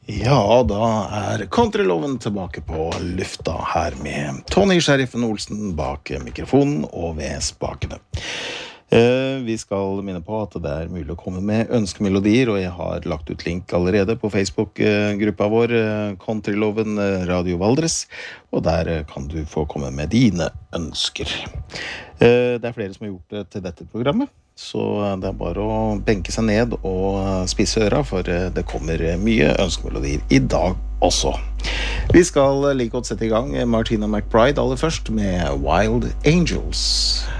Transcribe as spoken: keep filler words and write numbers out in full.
Ja, da er Countryloven tilbake på lufta her med Tony Sheriffen Olsen bak mikrofonen og ved spakene. Eh, vi skal minne på at det er mulig å komme med ønskemelodier, og jeg har lagt ut link allerede på Facebook-gruppa vår, Countryloven Radio Valdres, og der kan du få komme med dine ønsker. Eh, det er flere som har gjort det til dette programmet, så det er bare å benke seg ned og spisse øra, for det kommer mye ønskemelodier i dag også. Vi skal like godt sette i gang Martina McBride aller først med Wild Angels.